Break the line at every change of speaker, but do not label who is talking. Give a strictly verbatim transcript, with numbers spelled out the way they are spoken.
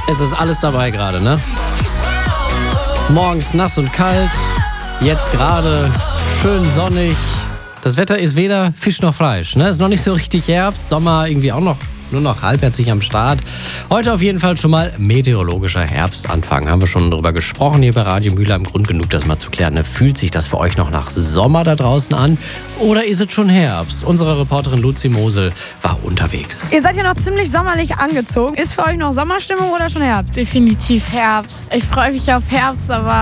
Es ist alles dabei gerade, ne? Morgens nass und kalt, jetzt gerade schön sonnig. Das Wetter ist weder Fisch noch Fleisch, ne? Ist noch nicht so richtig Herbst, Sommer irgendwie auch noch nur noch halbherzig am Start. Heute auf jeden Fall schon mal meteorologischer Herbstanfang. Haben wir schon drüber gesprochen hier bei Radio Mülheim. Grund genug, das mal zu klären. Ne? Fühlt sich das für euch noch nach Sommer da draußen an? Oder ist es schon Herbst? Unsere Reporterin Luzi Mosel war unterwegs.
Ihr seid ja noch ziemlich sommerlich angezogen. Ist für euch noch Sommerstimmung oder schon Herbst?
Definitiv Herbst. Ich freue mich auf Herbst, aber